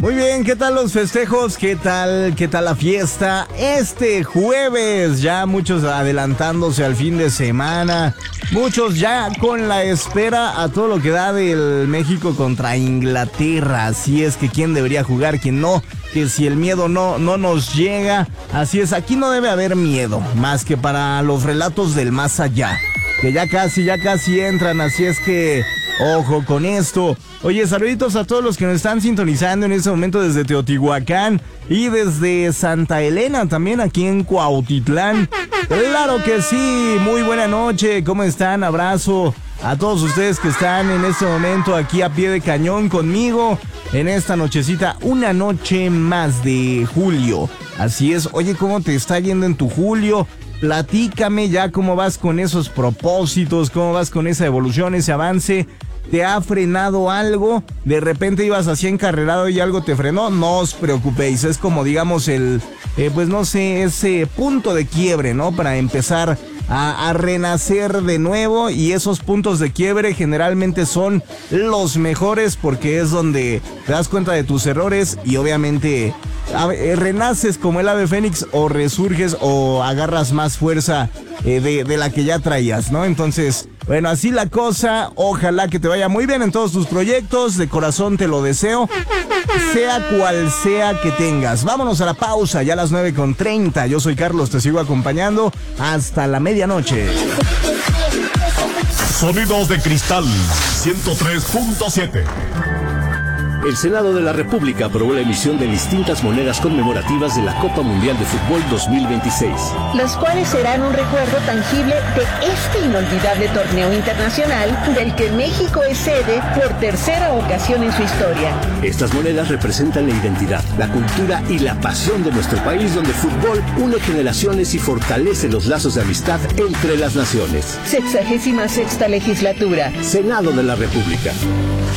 Muy bien, ¿qué tal los festejos? ¿Qué tal la fiesta? Este jueves, ya muchos adelantándose al fin de semana, muchos ya con la espera a todo lo que da del México contra Inglaterra. Así es que quién debería jugar, quién no, que si el miedo no nos llega. Así es, aquí no debe haber miedo, más que para los relatos del más allá, que ya casi entran, así es que ojo con esto. Oye, saluditos a todos los que nos están sintonizando en este momento desde Teotihuacán y desde Santa Elena, también aquí en Cuautitlán. Claro que sí, muy buena noche, ¿cómo están? Abrazo a todos ustedes que están en este momento aquí a pie de cañón conmigo en esta nochecita, una noche más de julio. Así es, oye, ¿cómo te está yendo en tu julio? Platícame ya cómo vas con esos propósitos, cómo vas con esa evolución, ese avance. ¿Te ha frenado algo? ¿De repente ibas así encarrerado y algo te frenó? No os preocupéis, es como digamos ese punto de quiebre, ¿no? Para empezar a renacer de nuevo, y esos puntos de quiebre generalmente son los mejores porque es donde te das cuenta de tus errores y obviamente renaces como el ave fénix, o resurges o agarras más fuerza de la que ya traías, ¿no? Entonces, bueno, así la cosa. Ojalá que te vaya muy bien en todos tus proyectos, de corazón te lo deseo, sea cual sea que tengas. Vámonos a la pausa, ya a las 9:30. Yo soy Carlos, te sigo acompañando hasta la medianoche. Sonidos de Cristal 103.7. El Senado de la República aprobó la emisión de distintas monedas conmemorativas de la Copa Mundial de Fútbol 2026. Las cuales serán un recuerdo tangible de este inolvidable torneo internacional del que México es sede por tercera ocasión en su historia. Estas monedas representan la identidad, la cultura y la pasión de nuestro país, donde el fútbol une generaciones y fortalece los lazos de amistad entre las naciones. 66ª legislatura. Senado de la República.